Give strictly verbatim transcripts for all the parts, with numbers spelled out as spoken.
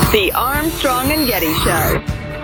The Armstrong and Getty Show.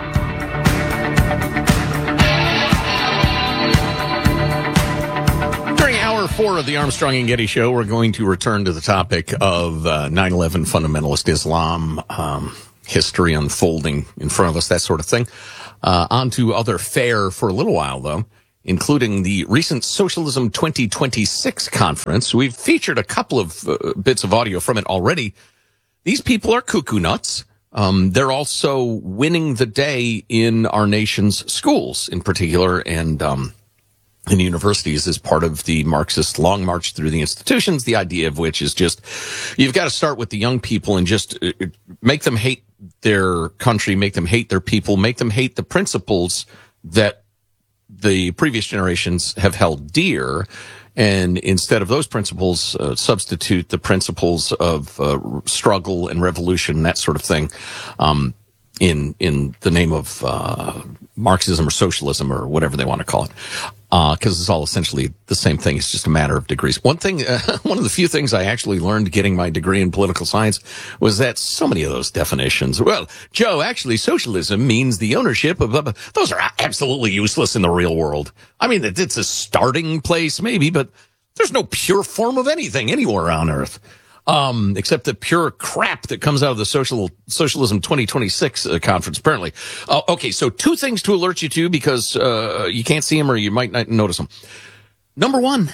During hour four of the Armstrong and Getty Show, we're going to return to the topic of uh, nine eleven fundamentalist Islam, um, history unfolding in front of us, that sort of thing. Uh, on to other fare for a little while, though, including the recent Socialism twenty twenty-six conference. We've featured a couple of uh, bits of audio from it already. These people are cuckoo nuts. Um, they're also winning the day in our nation's schools in particular, and um, in universities as part of the Marxist long march through the institutions, the idea of which is just, you've got to start with the young people and just uh, make them hate their country, make them hate their people, make them hate the principles that the previous generations have held dear. And instead of those principles, uh, substitute the principles of uh, struggle and revolution, that sort of thing, um, in in the name of uh, Marxism or socialism or whatever they want to call it, because uh, it's all essentially the same thing. It's just a matter of degrees. One thing, uh, one of the few things I actually learned getting my degree in political science was that so many of those definitions, well, Joe, actually socialism means the ownership of, uh, those are absolutely useless in the real world. I mean, it's a starting place maybe, but there's no pure form of anything anywhere on earth. Um, except the pure crap that comes out of the social, Socialism twenty twenty-six uh, conference, apparently. Uh, okay, so two things to alert you to because uh, you can't see them or you might not notice them. Number one,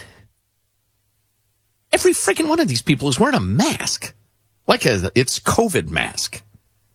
every freaking one of these people is wearing a mask. Like a, it's COVID mask.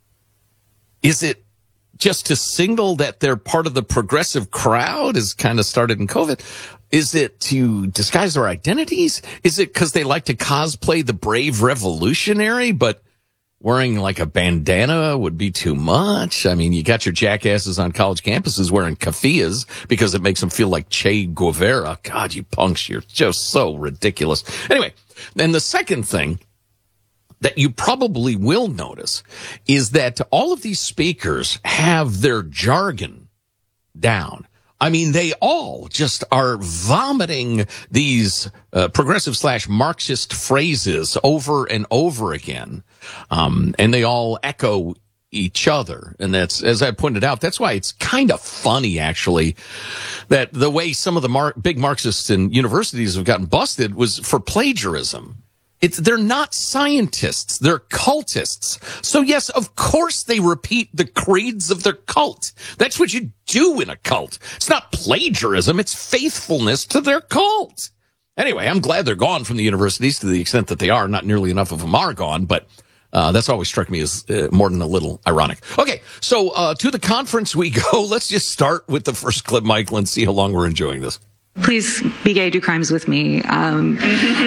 Is it just to signal that they're part of the progressive crowd, as kind of started in COVID? Is it to disguise their identities? Is it because they like to cosplay the brave revolutionary, but wearing like a bandana would be too much? I mean, you got your jackasses on college campuses wearing keffiyehs because it makes them feel like Che Guevara. God, you punks, you're just so ridiculous. Anyway, and the second thing that you probably will notice is that all of these speakers have their jargon down. I mean, they all just are vomiting these uh, progressive slash Marxist phrases over and over again. Um, and they all echo each other. And that's, as I pointed out, that's why it's kind of funny, actually, that the way some of the mar- big Marxists in universities have gotten busted was for plagiarism. It's, they're not scientists. They're cultists. So yes, of course they repeat the creeds of their cult. That's what you do in a cult. It's not plagiarism. It's faithfulness to their cult. Anyway, I'm glad they're gone from the universities to the extent that they are. Not nearly enough of them are gone, but uh, that's always struck me as uh, more than a little ironic. Okay, so uh, to the conference we go. Let's just start with the first clip, Michael, and see how long we're enjoying this. Please be gay, do crimes with me. Um,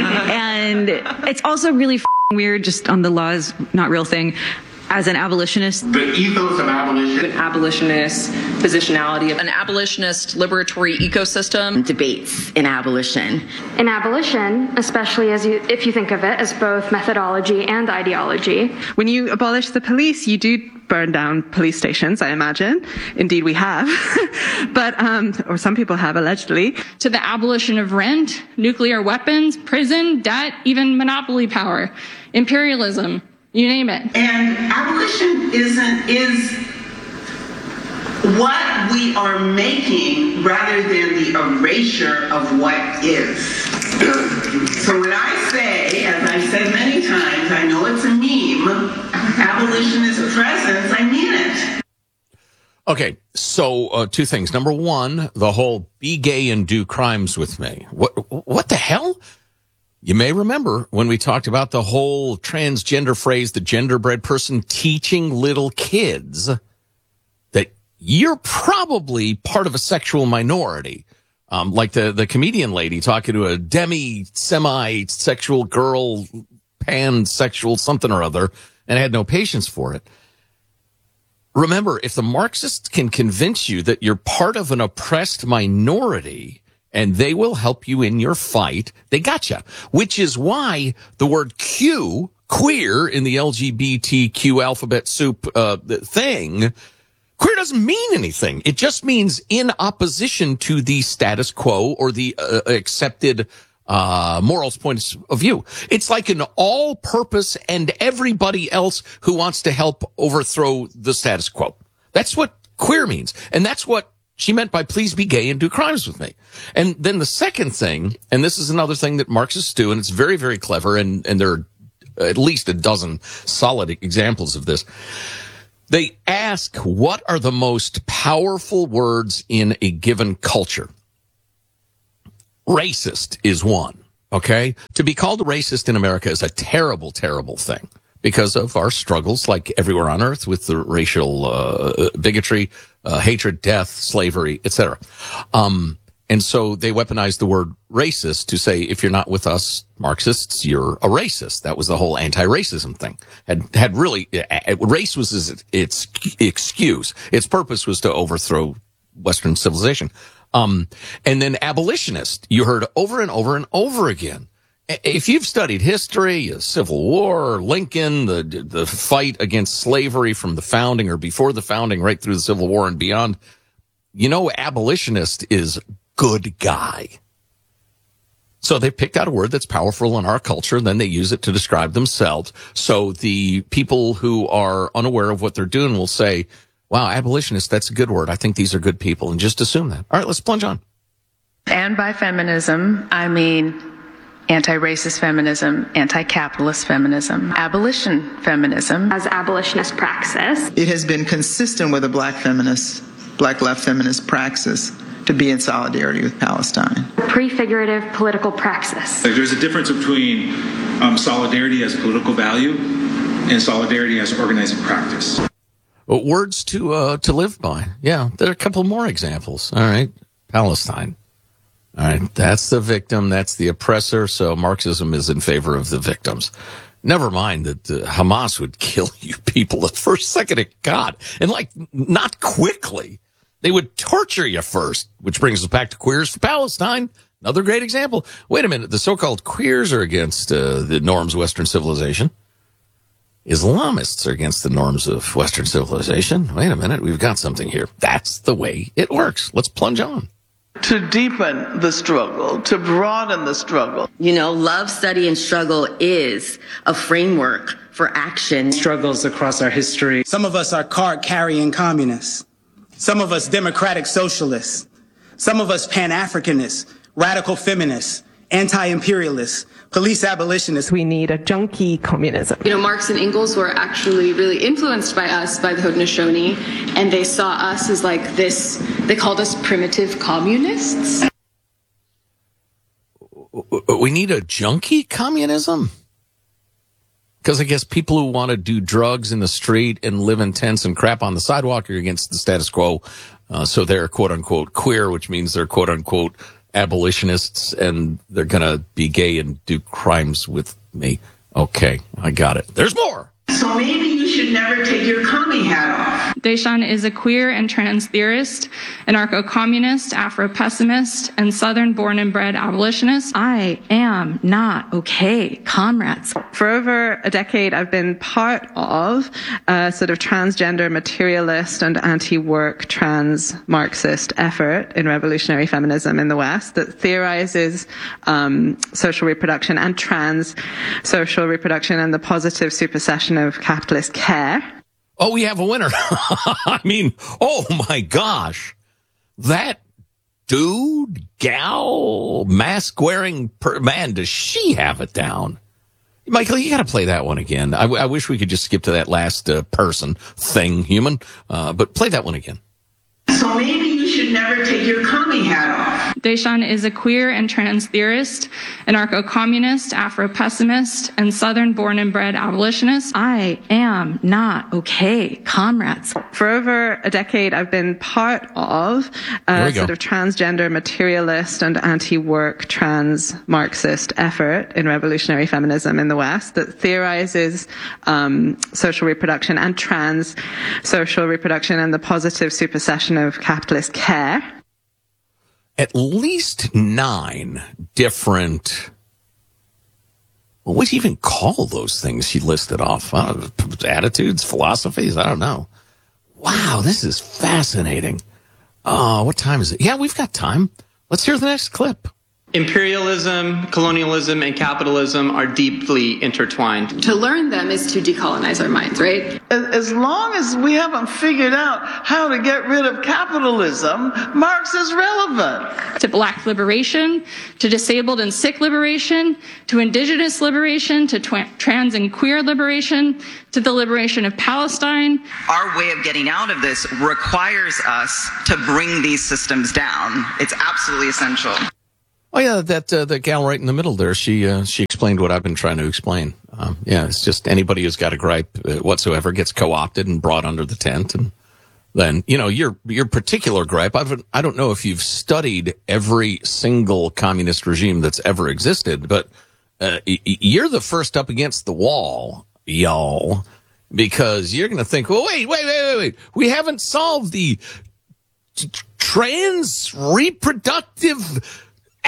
and it's also really f***ing weird, just on the laws, not real thing. As an abolitionist, the ethos of abolition, an abolitionist positionality, an abolitionist liberatory ecosystem, debates in abolition. In abolition, especially as you, if you think of it as both methodology and ideology. When you abolish the police, you do burn down police stations, I imagine. Indeed, we have. but, um, or some people have, allegedly. To the abolition of rent, nuclear weapons, prison, debt, even monopoly power, imperialism. You name it. And abolition isn't, is what we are making rather than the erasure of what is. So when I say, as I've said many times, I know it's a meme, abolition is a presence, I mean it. Okay, so uh, two things. Number one, the whole be gay and do crimes with me. What, what the hell? You may remember when we talked about the whole transgender phrase, the genderbread person teaching little kids that you're probably part of a sexual minority. Um, like the, the comedian lady talking to a demi, semi-sexual girl, pansexual something or other, and had no patience for it. Remember, if the Marxists can convince you that you're part of an oppressed minority, and they will help you in your fight, they gotcha. Which is why the word Q, queer, in the L G B T Q alphabet soup uh, thing, queer doesn't mean anything. It just means in opposition to the status quo or the uh, accepted uh, morals points of view. It's like an all-purpose and everybody else who wants to help overthrow the status quo. That's what queer means. And that's what she meant by please be gay and do crimes with me. And then the second thing, and this is another thing that Marxists do, and it's very, very clever, and, and there are at least a dozen solid examples of this. They ask, what are the most powerful words in a given culture? Racist is one, okay? To be called a racist in America is a terrible, terrible thing because of our struggles, like everywhere on earth, with the racial uh, bigotry, uh, hatred, death, slavery, et cetera. Um, and so they weaponized the word racist to say, if you're not with us Marxists, you're a racist. That was the whole anti-racism thing. Had had really, race was its, its excuse. Its purpose was to overthrow Western civilization. Um, and then abolitionist, you heard over and over and over again. If you've studied history, the Civil War, Lincoln, the the fight against slavery from the founding or before the founding, right through the Civil War and beyond, you know, abolitionist is good guy. So they picked out a word that's powerful in our culture, and then they use it to describe themselves. So the people who are unaware of what they're doing will say, wow, abolitionist, that's a good word. I think these are good people, and just assume that. All right, let's plunge on. And by feminism, I mean anti-racist feminism, anti-capitalist feminism, abolition feminism. As abolitionist praxis. It has been consistent with a black feminist, black left feminist praxis to be in solidarity with Palestine. Prefigurative political praxis. There's a difference between um, solidarity as a political value and solidarity as organizing practice. Well, words to uh, to live by. Yeah, there are a couple more examples. All right, Palestine. All right, that's the victim, that's the oppressor, so Marxism is in favor of the victims. Never mind that uh, Hamas would kill you people the first second it got, and like, not quickly. They would torture you first, which brings us back to Queers for Palestine. Another great example. Wait a minute, the so-called queers are against uh, the norms of Western civilization. Islamists are against the norms of Western civilization. Wait a minute, we've got something here. That's the way it works. Let's plunge on. To deepen the struggle, to broaden the struggle. You know, love, study, and struggle is a framework for action. Struggles across our history. Some of us are card-carrying communists. Some of us democratic socialists. Some of us Pan-Africanists, radical feminists, anti-imperialists, police abolitionists. We need a junkie communism. You know, Marx and Engels were actually really influenced by us, by the Haudenosaunee, and they saw us as like this, they called us primitive communists. We need a junkie communism? Because I guess people who want to do drugs in the street and live in tents and crap on the sidewalk are against the status quo. Uh, so they're quote unquote queer, which means they're quote unquote abolitionists, and they're going to be gay and do crimes with me. Okay, I got it. There's more. So maybe you should never take your commie hat off. Deshawn is a queer and trans theorist, anarcho-communist, Afro-pessimist, and Southern-born and bred abolitionist. I am not okay, comrades. For over a decade, I've been part of a sort of transgender materialist and anti-work trans Marxist effort in revolutionary feminism in the West that theorizes um, social reproduction and trans social reproduction and the positive supersession of capitalist care. Oh, we have a winner. I mean, oh my gosh. That dude, gal, mask-wearing per- man, does she have it down? Michael, you got to play that one again. I, w- I wish we could just skip to that last uh, person, thing, human, uh, but play that one again. So maybe you should never take your commie hat off. Deshawn is a queer and trans theorist, anarcho-communist, Afro-pessimist, and Southern-born and bred abolitionist. I am not okay, comrades. For over a decade, I've been part of a sort of transgender materialist and anti-work trans Marxist effort in revolutionary feminism in the West that theorizes um, social reproduction and trans social reproduction and the positive supersession of capitalist care. At least nine different, well, what do you even call those things she listed off? Uh, attitudes, philosophies, I don't know. Wow, this is fascinating. Oh, what time is it? Yeah, we've got time. Let's hear the next clip. Imperialism, colonialism, and capitalism are deeply intertwined. To learn them is to decolonize our minds, right? As long as we haven't figured out how to get rid of capitalism, Marx is relevant. To black liberation, to disabled and sick liberation, to indigenous liberation, to tw- trans and queer liberation, to the liberation of Palestine. Our way of getting out of this requires us to bring these systems down. It's absolutely essential. Oh yeah, that uh, that gal right in the middle there. She uh, she explained what I've been trying to explain. Um, yeah, it's just anybody who's got a gripe uh, whatsoever gets co-opted and brought under the tent, and then you know your your particular gripe. I've, I don't know if you've studied every single communist regime that's ever existed, but uh, you're the first up against the wall, y'all, because you're going to think, well, wait, wait, wait, wait, wait, we haven't solved the t- trans reproductive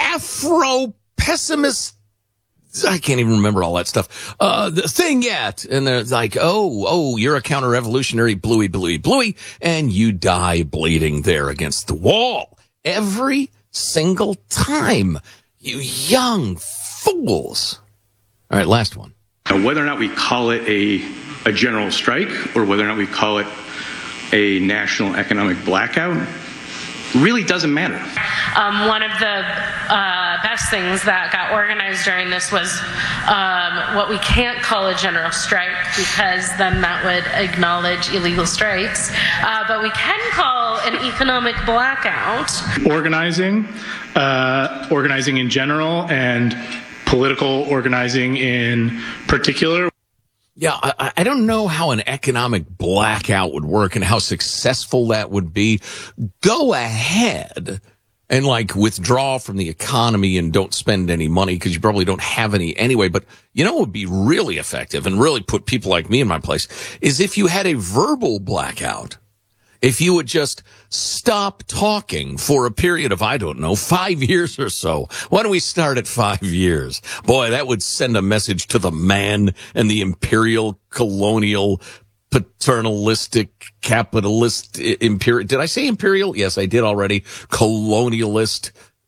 Afro-pessimist, I can't even remember all that stuff, uh, the thing yet. And they're like, oh, oh, you're a counter-revolutionary, bluey, bluey, bluey, and you die bleeding there against the wall. Every single time. You young fools. All right, last one. Now, whether or not we call it a, a general strike or whether or not we call it a national economic blackout really doesn't matter. Um, one of the uh, best things that got organized during this was um, what we can't call a general strike, because then that would acknowledge illegal strikes, uh, but we can call an economic blackout. Organizing, uh, organizing in general, and political organizing in particular. Yeah, I, I don't know how an economic blackout would work and how successful that would be. Go ahead and like withdraw from the economy and don't spend any money because you probably don't have any anyway. But you know what would be really effective and really put people like me in my place is if you had a verbal blackout. If you would just stop talking for a period of, I don't know, five years or so. Why don't we start at five years? Boy, that would send a message to the man and the imperial, colonial, paternalistic, capitalist, imperial. Did I say imperial? Yes, I did already. Colonialist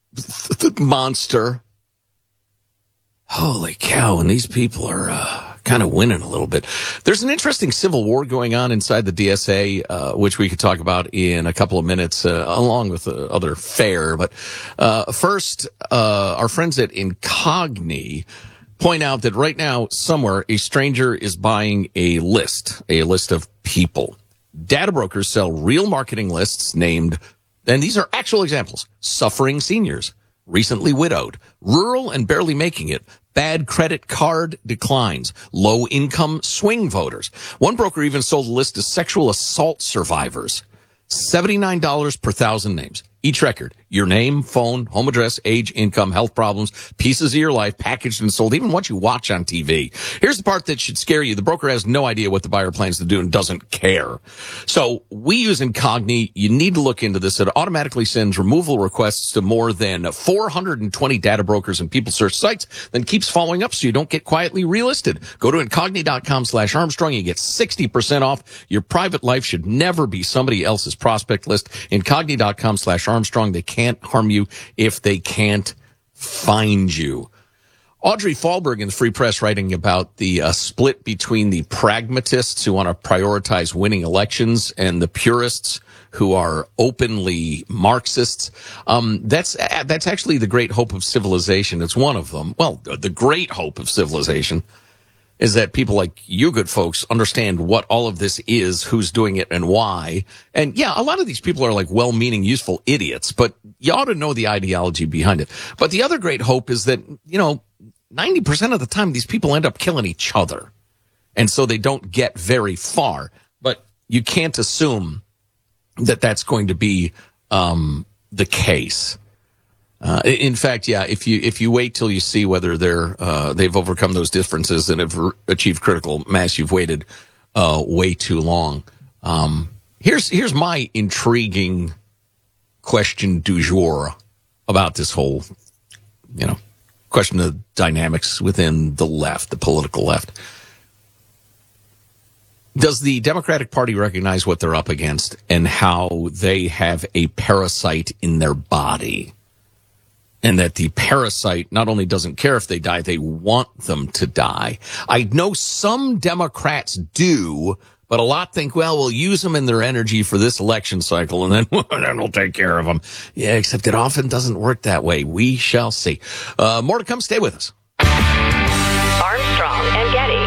monster. Holy cow, and these people are uh, kind of winning a little bit. There's an interesting civil war going on inside the D S A, uh, which we could talk about in a couple of minutes, uh, along with the other fare. But uh, first, uh, our friends at Incogni point out that right now, somewhere, a stranger is buying a list, a list of people. Data brokers sell real marketing lists named, and these are actual examples, suffering seniors, recently widowed, rural and barely making it, bad credit card declines, low income swing voters. One broker even sold a list of sexual assault survivors. seventy-nine dollars per thousand names. Each record, your name, phone, home address, age, income, health problems, pieces of your life, packaged and sold, even what you watch on T V. Here's the part that should scare you. The broker has no idea what the buyer plans to do and doesn't care. So we use Incogni. You need to look into this. It automatically sends removal requests to more than four hundred twenty data brokers and people search sites, then keeps following up so you don't get quietly relisted. Go to Incogni.com slash Armstrong. You get sixty percent off. Your private life should never be somebody else's prospect list. Incogni.com slash Armstrong. They can't harm you if they can't find you. Audrey Fahlberg in the Free Press writing about the uh, split between the pragmatists who want to prioritize winning elections and the purists who are openly Marxists. Um, that's uh, that's actually the great hope of civilization. It's one of them. Well, the great hope of civilization is that people like you good folks understand what all of this is, who's doing it, and why. And yeah, a lot of these people are like well-meaning, useful idiots, but you ought to know the ideology behind it. But the other great hope is that, you know, ninety percent of the time these people end up killing each other. And so they don't get very far. But you can't assume that that's going to be um the case. Uh, in fact, yeah, if you if you wait till you see whether they're uh, they've overcome those differences and have re- achieved critical mass, you've waited uh, way too long. Um, here's here's my intriguing question du jour about this whole, you know, question of dynamics within the left, the political left. Does the Democratic Party recognize what they're up against and how they have a parasite in their body? And that the parasite not only doesn't care if they die, they want them to die. I know some Democrats do, but a lot think, well, we'll use them in their energy for this election cycle, and then, then we'll take care of them. Yeah, except it often doesn't work that way. We shall see. Uh, more to come. Stay with us. Armstrong and Getty.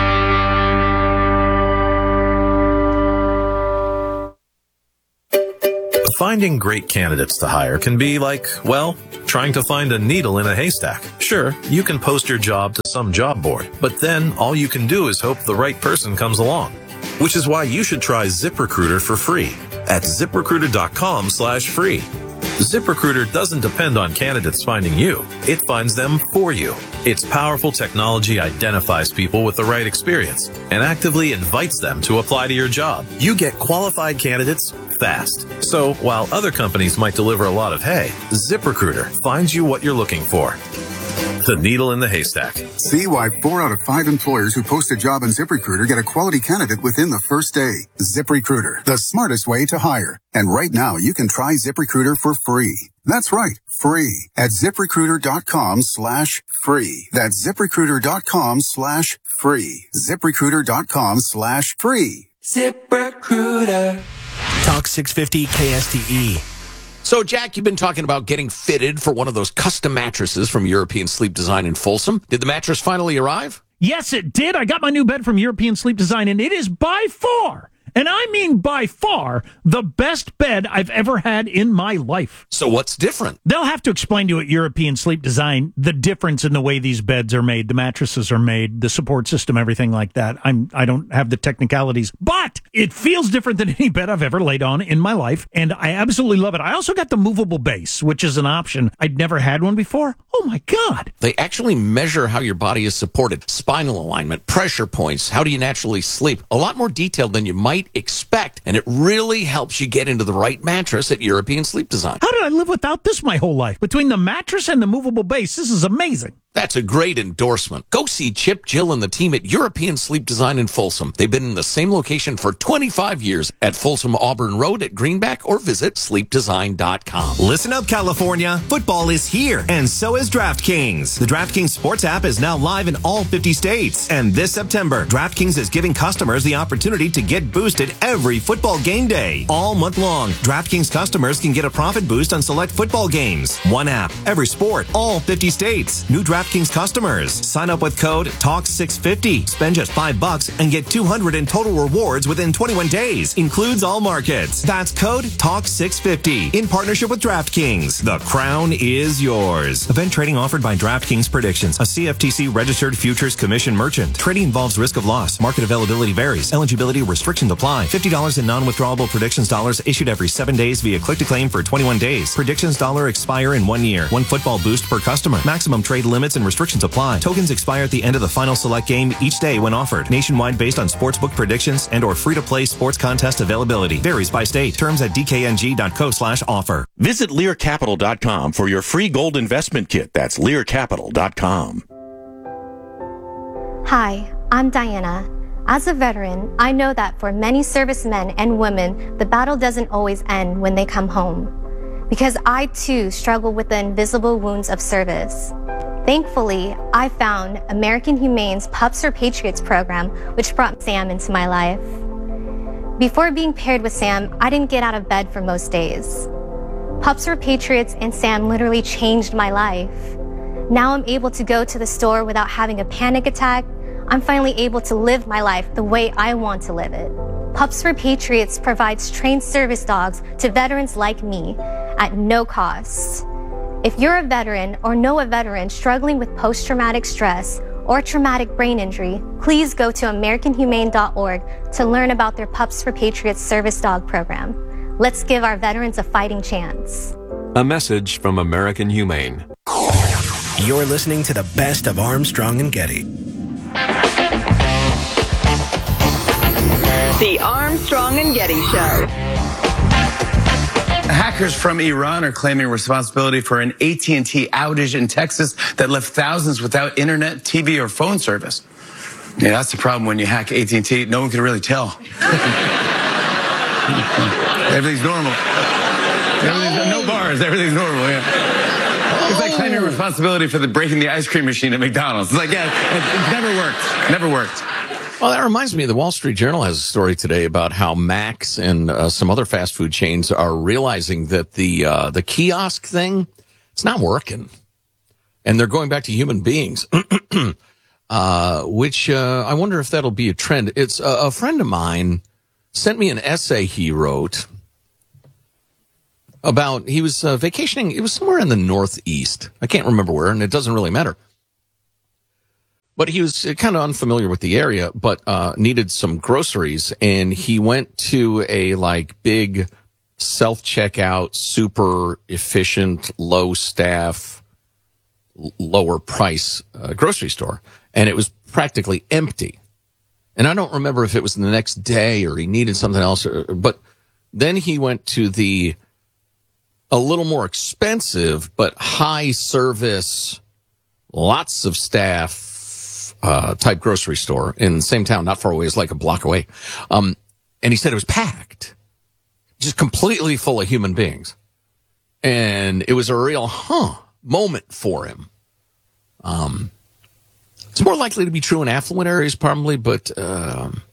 Finding great candidates to hire can be like, well, trying to find a needle in a haystack. Sure, you can post your job to some job board, but then all you can do is hope the right person comes along. Which is why you should try ZipRecruiter for free at ZipRecruiter.com slash free. ZipRecruiter doesn't depend on candidates finding you. It finds them for you. Its powerful technology identifies people with the right experience and actively invites them to apply to your job. You get qualified candidates fast. So while other companies might deliver a lot of hay, ZipRecruiter finds you what you're looking for. The needle in the haystack. See why four out of five employers who post a job on ZipRecruiter get a quality candidate within the first day. ZipRecruiter, the smartest way to hire. And right now, you can try ZipRecruiter for free. That's right, free at ZipRecruiter.com slash free. That's ZipRecruiter.com slash free. ZipRecruiter.com slash free. ZipRecruiter. Talk six fifty K S T E. So, Jack, you've been talking about getting fitted for one of those custom mattresses from European Sleep Design in Folsom. Did the mattress finally arrive? Yes, it did. I got my new bed from European Sleep Design, and it is by far, and I mean by far, the best bed I've ever had in my life. So what's different? They'll have to explain to you at European Sleep Design the difference in the way these beds are made, the mattresses are made, the support system, everything like that. I'm, I don't have the technicalities, but it feels different than any bed I've ever laid on in my life, and I absolutely love it. I also got the movable base, which is an option. I'd never had one before. Oh, my God. They actually measure how your body is supported, spinal alignment, pressure points, how do you naturally sleep. A lot more detailed than you might expect, and it really helps you get into the right mattress at European Sleep Design. How did I live without this my whole life? Between the mattress and the movable base, this is amazing. That's a great endorsement. Go see Chip, Jill, and the team at European Sleep Design in Folsom. They've been in the same location for twenty-five years at Folsom Auburn Road at Greenback, or visit sleep design dot com. Listen up, California. Football is here, and so is DraftKings. The DraftKings Sports app is now live in all fifty states. And this September, DraftKings is giving customers the opportunity to get boosted every football game day. All month long, DraftKings customers can get a profit boost on select football games. One app, every sport, all fifty states. New DraftKings customers. Sign up with code Talk six fifty. Spend just five bucks and get two hundred in total rewards within twenty-one days. Includes all markets. That's code Talk six fifty. In partnership with DraftKings. The crown is yours. Event trading offered by DraftKings Predictions, a C F T C registered futures commission merchant. Trading involves risk of loss. Market availability varies. Eligibility restrictions apply. fifty dollars in non-withdrawable predictions dollars issued every seven days via click to claim for twenty-one days. Predictions dollar expire in one year. One football boost per customer. Maximum trade limits and restrictions apply. Tokens expire at the end of the final select game each day when offered. Nationwide based on sportsbook predictions and or free-to-play sports contest availability. Varies by state. Terms at d k n g dot co slash offer. Visit lear capital dot com for your free gold investment kit. That's lear capital dot com. Hi, I'm Diana. As a veteran, I know that for many servicemen and women, the battle doesn't always end when they come home. Because I too struggle with the invisible wounds of service. Thankfully, I found American Humane's Pups for Patriots program, which brought Sam into my life. Before being paired with Sam, I didn't get out of bed for most days. Pups for Patriots and Sam literally changed my life. Now I'm able to go to the store without having a panic attack. I'm finally able to live my life the way I want to live it. Pups for Patriots provides trained service dogs to veterans like me at no cost. If you're a veteran or know a veteran struggling with post-traumatic stress or traumatic brain injury, please go to american humane dot org to learn about their Pups for Patriots service dog program. Let's give our veterans a fighting chance. A message from American Humane. You're listening to the best of Armstrong and Getty. The Armstrong and Getty Show. Hackers from Iran are claiming responsibility for an A T and T outage in Texas that left thousands without internet, T V, or phone service. Yeah, that's the problem when you hack A T and T. No one can really tell. Everything's normal. Everything's, no bars. Everything's normal, yeah. It's like claiming responsibility for the breaking the ice cream machine at McDonald's. It's like, yeah, it, it never worked. Never worked. Well, that reminds me, the Wall Street Journal has a story today about how Max and uh, some other fast food chains are realizing that the uh, the kiosk thing, it's not working. And they're going back to human beings, uh, which uh, I wonder if that'll be a trend. It's uh, a friend of mine sent me an essay he wrote about, he was uh, vacationing, it was somewhere in the Northeast. I can't remember where, and it doesn't really matter. But he was kind of unfamiliar with the area, but uh, needed some groceries, and he went to a like big self-checkout, super efficient, low staff, l- lower price uh, grocery store, and it was practically empty. And I don't remember if it was the next day or he needed something else, or, but then he went to the a little more expensive but high service, lots of staff, Uh, type grocery store in the same town, not far away. It's like a block away. Um, and he said it was packed, just completely full of human beings. And it was a real, huh, moment for him. Um, it's more likely to be true in affluent areas probably, but, um,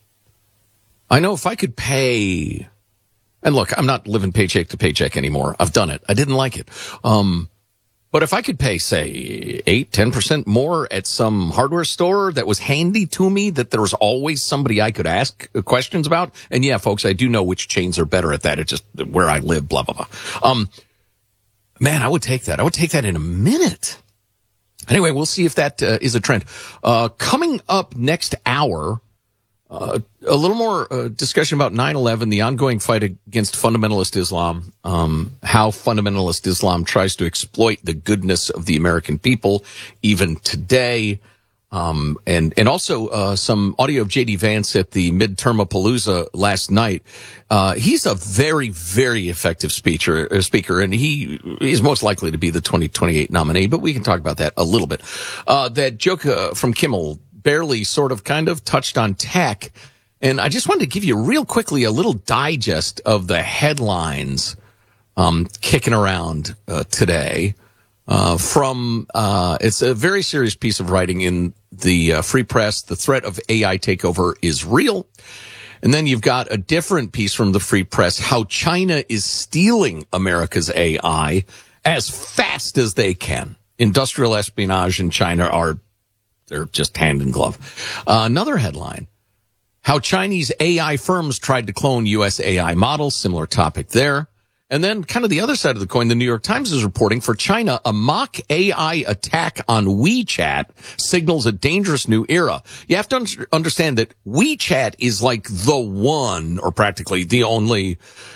I know if I could pay, and look, I'm not living paycheck to paycheck anymore. I've done it. I didn't like it. Um, But if I could pay, say, eight, ten percent more at some hardware store that was handy to me, that there was always somebody I could ask questions about. And yeah, folks, I do know which chains are better at that. It's just where I live, blah, blah, blah. Um, man, I would take that. I would take that in a minute. Anyway, we'll see if that uh, is a trend. Uh, coming up next hour, Uh, a little more uh, discussion about nine eleven, the ongoing fight against fundamentalist Islam, um, how fundamentalist Islam tries to exploit the goodness of the American people even today, um, and and also uh, some audio of J D Vance at the Midtermapalooza last night. Uh, he's a very, very effective speaker, uh, speaker, and he is most likely to be the twenty twenty-eight nominee, but we can talk about that a little bit. Uh, that joke uh, from Kimmel barely sort of kind of touched on tech. And I just wanted to give you real quickly a little digest of the headlines um, kicking around uh, today uh, from, uh, it's a very serious piece of writing in the uh, Free Press. The threat of A I takeover is real. And then you've got a different piece from the Free Press, how China is stealing America's A I as fast as they can. Industrial espionage in China are They're just hand in glove. Uh, another headline, how Chinese A I firms tried to clone U S A I models, similar topic there. And then kind of the other side of the coin, the New York Times is reporting for China, a mock A I attack on WeChat signals a dangerous new era. You have to un- understand that WeChat is like the one, or practically the only,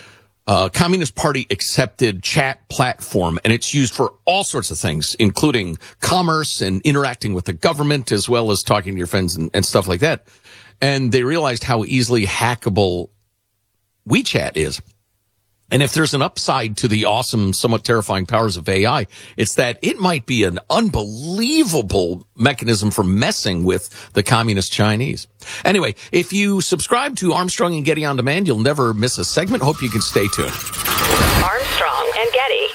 Uh, Communist Party accepted chat platform, and it's used for all sorts of things, including commerce and interacting with the government, as well as talking to your friends and, and stuff like that. And they realized how easily hackable WeChat is. And if there's an upside to the awesome, somewhat terrifying powers of A I, it's that it might be an unbelievable mechanism for messing with the communist Chinese. Anyway, if you subscribe to Armstrong and Getty On Demand, you'll never miss a segment. Hope you can stay tuned. Armstrong and Getty.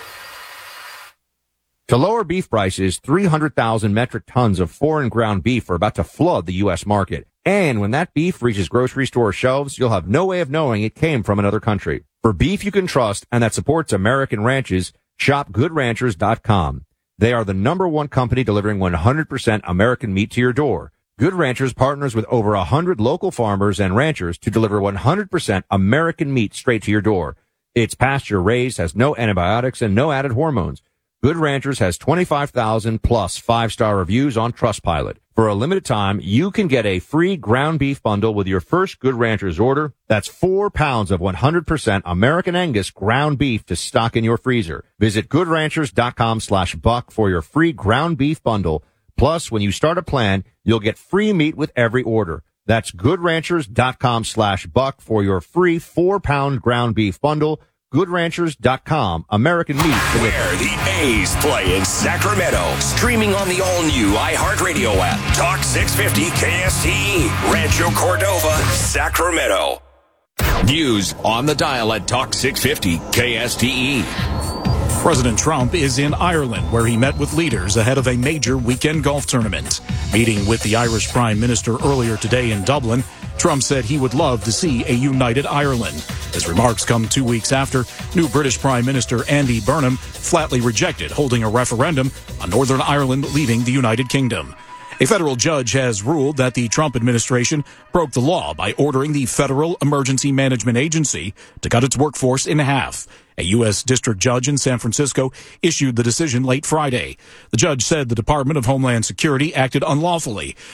To lower beef prices, three hundred thousand metric tons of foreign ground beef are about to flood the U S market. And when that beef reaches grocery store shelves, you'll have no way of knowing it came from another country. For beef you can trust and that supports American ranches, shop good ranchers dot com. They are the number one company delivering one hundred percent American meat to your door. Good Ranchers partners with over one hundred local farmers and ranchers to deliver one hundred percent American meat straight to your door. It's pasture raised, has no antibiotics, and no added hormones. Good Ranchers has twenty-five thousand plus five-star reviews on Trustpilot. For a limited time, you can get a free ground beef bundle with your first Good Ranchers order. That's four pounds of one hundred percent American Angus ground beef to stock in your freezer. Visit good ranchers dot com slash buck for your free ground beef bundle. Plus, when you start a plan, you'll get free meat with every order. That's good ranchers dot com slash buck for your free four-pound ground beef bundle. good ranchers dot com, American meat. Where the A's play in Sacramento. Streaming on the all-new iHeartRadio app. Talk six fifty K S T E. Rancho Cordova, Sacramento. News on the dial at Talk six fifty K S T E. President Trump is in Ireland, where he met with leaders ahead of a major weekend golf tournament. Meeting with the Irish Prime Minister earlier today in Dublin, Trump said he would love to see a united Ireland. His remarks come two weeks after new British Prime Minister Andy Burnham flatly rejected holding a referendum on Northern Ireland leaving the United Kingdom. A federal judge has ruled that the Trump administration broke the law by ordering the Federal Emergency Management Agency to cut its workforce in half. A U S district judge in San Francisco issued the decision late Friday. The judge said the Department of Homeland Security acted unlawfully